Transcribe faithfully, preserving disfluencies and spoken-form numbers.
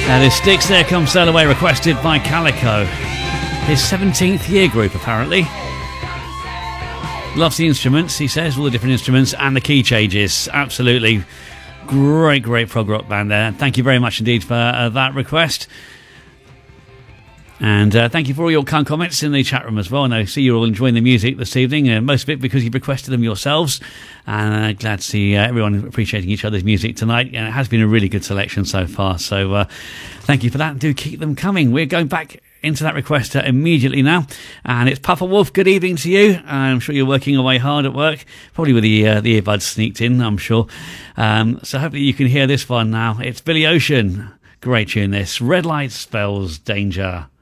And his Sticks There Come Sail Away, requested by Calico. His seventeenth year group, apparently. Loves the instruments, he says, all the different instruments and the key changes. Absolutely great, great prog rock band there. Thank you very much indeed for uh, that request. And uh, thank you for all your kind comments in the chat room as well. And I see you're all enjoying the music this evening, uh, most of it because you've requested them yourselves. And uh, glad to see uh, everyone appreciating each other's music tonight. And it has been a really good selection so far. So uh, thank you for that. Do keep them coming. We're going back into that request uh, immediately now. And it's Puffer Wolf. Good evening to you. I'm sure you're working away hard at work, probably with the, uh, the earbuds sneaked in, I'm sure. Um, so hopefully you can hear this one now. It's Billy Ocean. Great tune this. Red Light Spells Danger.